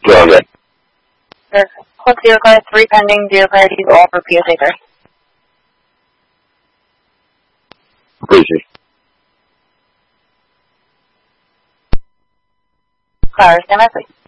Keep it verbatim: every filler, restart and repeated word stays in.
Go ahead. Perfect. Hold zero car, three pending, zero priorities, all for P S A three. Appreciate it. Car, stand by, please.